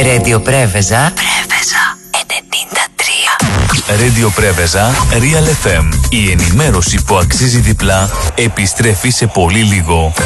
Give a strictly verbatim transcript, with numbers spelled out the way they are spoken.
Radio Preveza. Preveza ενενήντα τρία. Radio Preveza Real εφ εμ. Η ενημέρωση που αξίζει διπλά επιστρέφει σε πολύ λίγο.